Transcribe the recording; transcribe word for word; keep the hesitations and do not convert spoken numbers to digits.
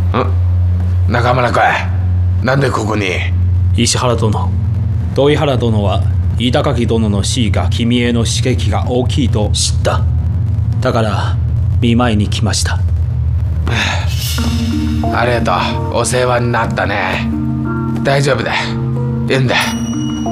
中村かい。なんでここに？ 石原殿、土井原殿は板垣殿の死が君への刺激が大きいと知った。だから見舞いに来ました。 ありがとう。お世話になったね。大丈夫だ。いいんだ。